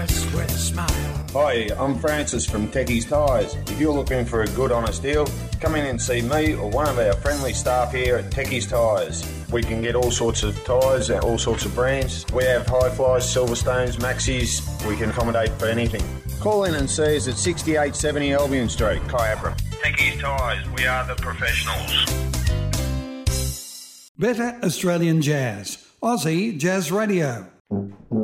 dress with a smile. Hi, I'm Francis from Techie's Tyres. If you're looking for a good, honest deal, come in and see me or one of our friendly staff here at Techie's Tyres. We can get all sorts of tyres and all sorts of brands. We have Hi-Flies, Silverstones, Maxis. We can accommodate for anything. Call in and see us at 6870 Albion Street, Kyabram. Techie's Tyres, we are the professionals. Better Australian Jazz, Aussie Jazz Radio.